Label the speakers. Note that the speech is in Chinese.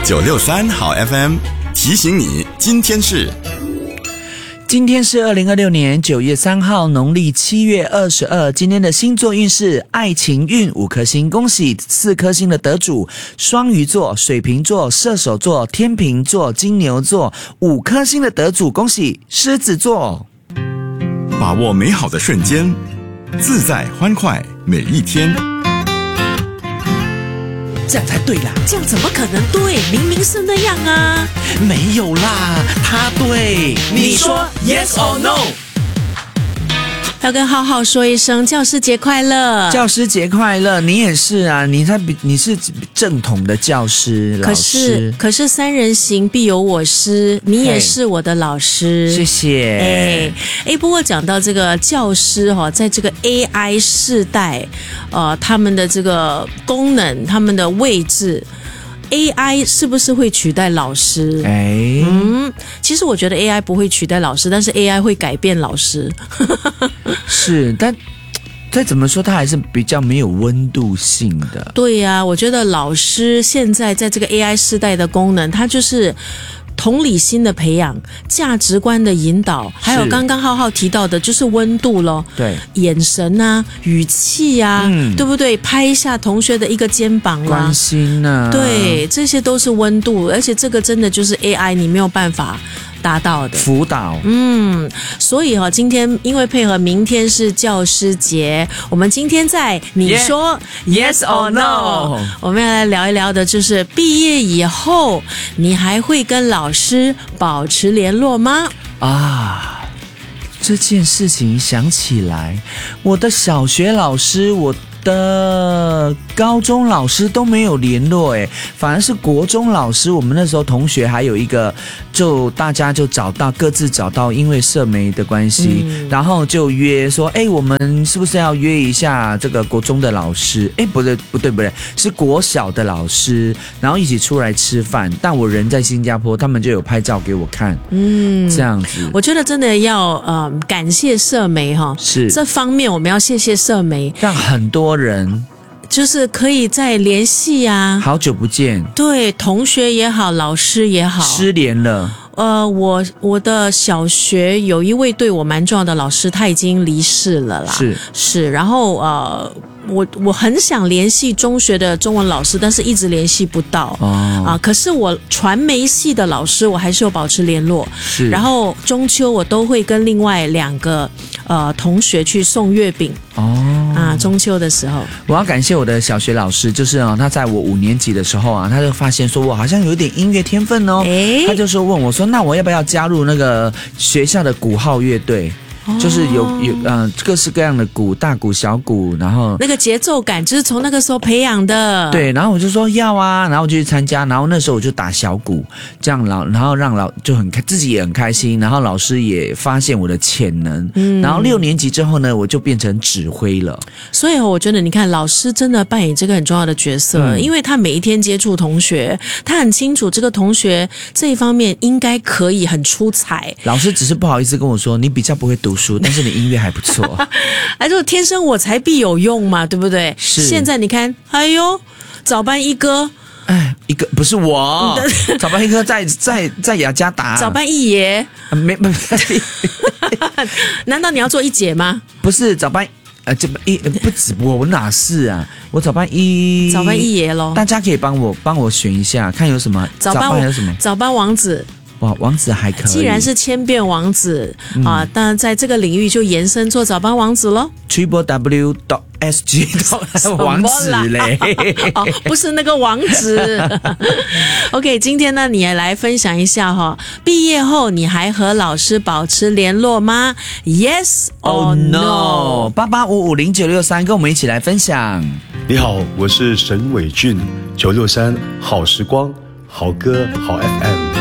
Speaker 1: 963好 FM 提醒你，今天是
Speaker 2: 2026年9月3号，农历7月22。今天的星座运势，爱情运5颗星，恭喜4颗星的得主：双鱼座、水瓶座、射手座、天秤座、金牛座。5颗星的得主，恭喜狮子座。
Speaker 1: 把握美好的瞬间，自在欢快每一天。
Speaker 2: 这样才对啦！
Speaker 3: 这样怎么可能对？明明是那样啊！
Speaker 2: 没有啦，他对。
Speaker 3: 你说 yes or no？ 要跟浩浩说一声教师节快乐！
Speaker 2: 教师节快乐！你也是啊，你是正统的教师老师。
Speaker 3: 可是三人行必有我师，你也是我的老师。
Speaker 2: 谢谢。
Speaker 3: 不过讲到这个教师在这个 AI 世代，他们的这个功能，他们的位置。AI 是不是会取代老师？其实我觉得 AI 不会取代老师，但是 AI 会改变老师。
Speaker 2: 是，但再怎么说，它还是比较没有温度性的。
Speaker 3: 对啊，我觉得老师现在在这个 AI 世代的功能，它就是同理心的培养，价值观的引导，还有刚刚浩浩提到的就是温度咯，
Speaker 2: 对，
Speaker 3: 眼神啊，语气啊，对不对？拍一下同学的一个肩膀啦，
Speaker 2: 关心啊，
Speaker 3: 对，这些都是温度，而且这个真的就是 AI 你没有办法达到的
Speaker 2: 辅导。
Speaker 3: 所以今天因为配合明天是教师节，我们今天在你说 yes or no， 我们要来聊一聊的就是毕业以后你还会跟老师保持联络吗？
Speaker 2: 这件事情想起来，我的小学老师，我的高中老师都没有联络反而是国中老师，我们那时候同学还有一个，就大家就各自找到，因为社媒的关系，然后就约说，我们是不是要约一下这个国中的老师？不对，是国小的老师，然后一起出来吃饭。但我人在新加坡，他们就有拍照给我看，这样子。
Speaker 3: 我觉得真的要感谢社媒
Speaker 2: 是
Speaker 3: 这方面我们要谢谢社媒，
Speaker 2: 让很多人
Speaker 3: 就是可以再联系啊，
Speaker 2: 好久不见，
Speaker 3: 对，同学也好，老师也好，
Speaker 2: 失联了。
Speaker 3: 我的小学有一位对我蛮重要的老师，他已经离世了啦，是，然后我很想联系中学的中文老师，但是一直联系不到可是我传媒系的老师我还是有保持联络，是，然后中秋我都会跟另外2个同学去送月饼中秋的时候。
Speaker 2: 我要感谢我的小学老师，就是他在我5年级的时候他就发现说我好像有点音乐天分他就说问我说，那我要不要加入那个学校的鼓号乐队？就是有各式各样的鼓，大鼓、小鼓，然后
Speaker 3: 那个节奏感就是从那个时候培养的。对，
Speaker 2: 然后我就说要啊，然后我就去参加，然后那时候我就打小鼓，这样然后让就自己也很开心，然后老师也发现我的潜能，然后6年级之后呢，我就变成指挥了。
Speaker 3: 所以我觉得你看，老师真的扮演这个很重要的角色，因为他每一天接触同学，他很清楚这个同学这一方面应该可以很出彩。
Speaker 2: 老师只是不好意思跟我说，你比较不会读书，但是你音乐还不错。
Speaker 3: 就天生我材必有用嘛，对不对？
Speaker 2: 是。
Speaker 3: 现在你看，早班一哥，
Speaker 2: 一个不是我，早班一哥在雅加达，
Speaker 3: 早班一爷，
Speaker 2: 没，
Speaker 3: 难道你要做一姐吗？
Speaker 2: 不是早班。不止我哪是啊？我早班一
Speaker 3: 爷咯。
Speaker 2: 大家可以帮我选一下，看有什么早班还有什么？
Speaker 3: 早班王子。
Speaker 2: 哇，王子还可以。
Speaker 3: 既然是千变王子当然在这个领域就延伸做早班王子咯。
Speaker 2: www.sg 王子嘞
Speaker 3: 不是那个王子。OK， 今天呢，你也来分享一下毕业后你还和老师保持联络吗 ？Yes or no？
Speaker 2: 88550963跟我们一起来分享。
Speaker 4: 你好，我是沈伟俊，963好时光，好歌好 FM。